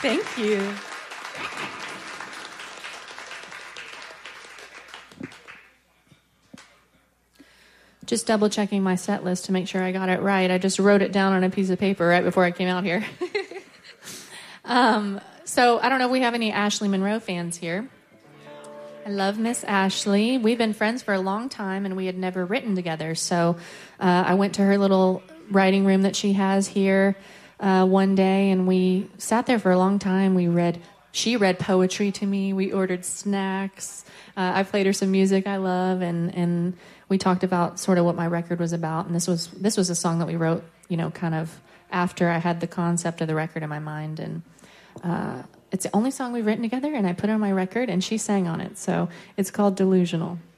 Thank you. Just double checking my set list to make sure I got it right. I just wrote it down on a piece of paper right before I came out here. So I don't know if we have any Ashley Monroe fans here. I love Miss Ashley. We've been friends for a long time, and we had never written together. So I went to her little writing room that she has here one day, and we sat there for a long time. She read poetry to me. We ordered snacks. I played her some music I love, and we talked about sort of what my record was about. And this was a song that we wrote, kind of after I had the concept of the record in my mind. And it's the only song we've written together, and I put it on my record, and she sang on it. So it's called Delusional.